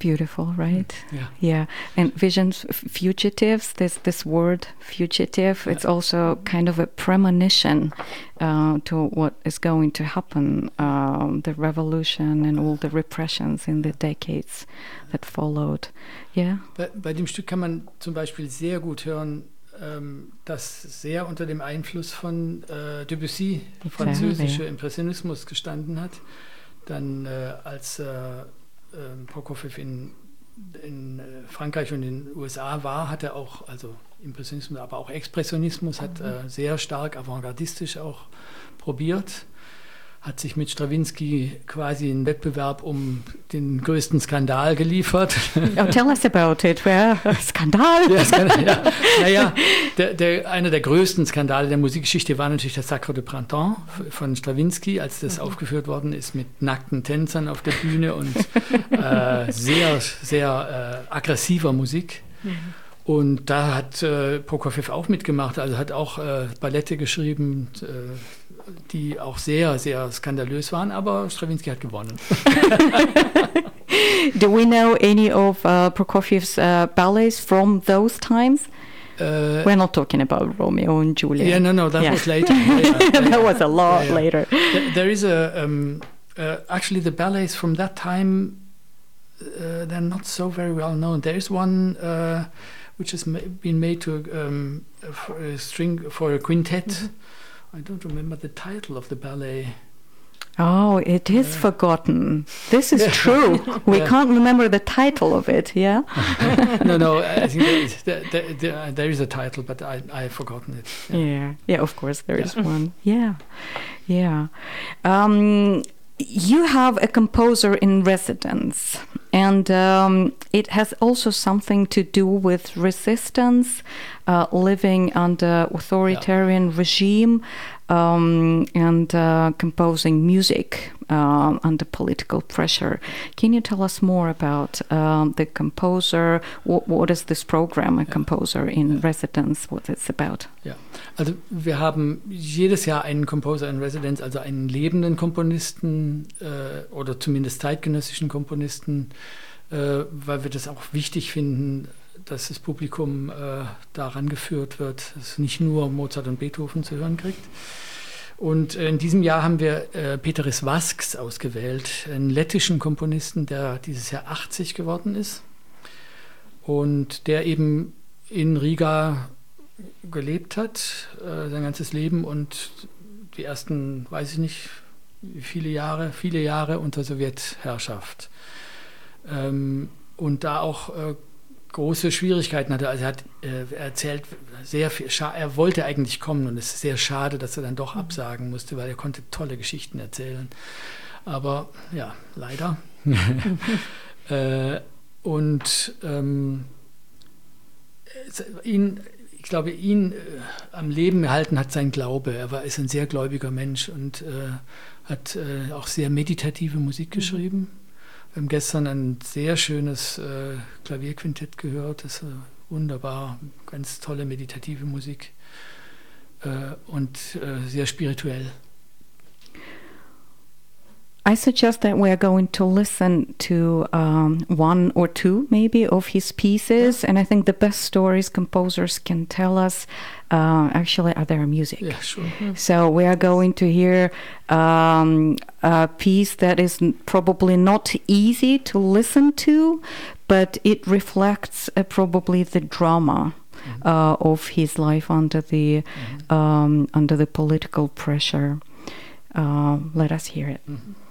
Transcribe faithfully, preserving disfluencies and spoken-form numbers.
Beautiful, right? Yeah. Yeah. And visions, f- fugitives, this this word fugitive, yeah. It's also kind of a premonition uh, to what is going to happen, um, the revolution and all the repressions in the decades that followed. Yeah. Bei, bei dem Stück kann man zum Beispiel sehr gut hören, ähm, das sehr unter dem Einfluss von äh, Debussy, exactly. Französischer Impressionismus gestanden hat. Dann äh, als äh, Prokofjew in, in Frankreich und in den U S A war, hat er auch, also Impressionismus, aber auch Expressionismus, hat äh, sehr stark avantgardistisch auch probiert, hat sich mit Strawinsky quasi einen Wettbewerb um den größten Skandal geliefert. Oh, tell us about it. Well, Skandal? Ja, Skandal, ja. Naja, der, der, einer der größten Skandale der Musikgeschichte war natürlich das Sacre de Printemps von Strawinsky, als das mhm. aufgeführt worden ist mit nackten Tänzern auf der Bühne und äh, sehr, sehr äh, aggressiver Musik. Mhm. Und da hat äh, Prokofjew auch mitgemacht, also hat auch äh, Ballette geschrieben, äh, die auch sehr, sehr skandalös waren, aber Strawinsky hat gewonnen. Do we know any of uh, Prokofiev's uh, ballets from those times? Uh, We're not talking about Romeo and Juliet. Yeah, no, no, that yeah. was later. Yeah, yeah, that yeah. was a lot yeah, yeah. later. There, there is a, um, uh, actually the ballets from that time, uh, they're not so very well known. There is one uh, which has ma- been made to um, for a string for a quintet. Mm-hmm. I don't remember the title of the ballet. Oh, it is uh, forgotten. This is yeah. true. We yeah. can't remember the title of it, yeah? no, no, I think there is, there, there, there is a title, but I, I've forgotten it. Yeah, yeah, yeah of course there yeah. is one. Yeah, yeah. Um, you have a composer in residence, and um, it has also something to do with resistance, uh, living under authoritarian yeah. regime, um, and uh, composing music uh, under political pressure. Can you tell us more about um, the composer? What, what is this program, a ja. composer in ja. residence, what it's about? Ja, also wir haben jedes Jahr einen Composer in Residence, also einen lebenden Komponisten äh, oder zumindest zeitgenössischen Komponisten, äh, weil wir das auch wichtig finden, dass das Publikum äh, daran geführt wird, dass es nicht nur Mozart und Beethoven zu hören kriegt. Und in diesem Jahr haben wir äh, Peteris Vasks ausgewählt, einen lettischen Komponisten, der dieses Jahr achtzig geworden ist und der eben in Riga gelebt hat, äh, sein ganzes Leben und die ersten, weiß ich nicht, wie viele Jahre, viele Jahre unter Sowjetherrschaft. Ähm, und da auch äh, große Schwierigkeiten hatte. Also er hat äh, erzählt, sehr viel, scha- er wollte eigentlich kommen und es ist sehr schade, dass er dann doch absagen musste, weil er konnte tolle Geschichten erzählen. Aber ja, leider. äh, und ähm, ihn, ich glaube, ihn äh, am Leben erhalten hat sein Glaube. Er war, ist ein sehr gläubiger Mensch und äh, hat äh, auch sehr meditative Musik geschrieben. Mhm. Wir haben gestern ein sehr schönes äh, Klavierquintett gehört, das ist äh, wunderbar, ganz tolle meditative Musik äh, und äh, sehr spirituell. I suggest that we are going to listen to um, one or two maybe of his pieces, yeah. and I think the best stories composers can tell us uh, actually are their music. Yeah, sure. Mm-hmm. So we are going to hear um, a piece that is probably not easy to listen to, but it reflects uh, probably the drama mm-hmm. uh, of his life under the mm-hmm. um, under the political pressure. Uh, let us hear it. Mm-hmm.